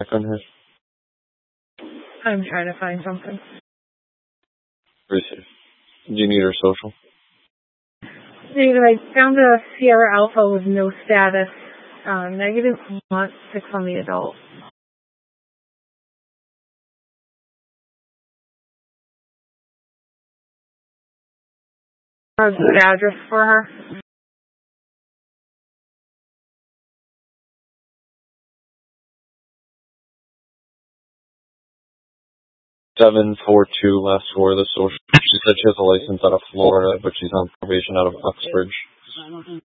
Check on her. I'm trying to find something. Appreciate it. Do you need her social? David, I found a Sierra Alpha with no status. Negative 6 on the adult. How's the address for her? Seven 4-2 last four of the social. She said she has a license out of Florida, but she's on probation out of Uxbridge.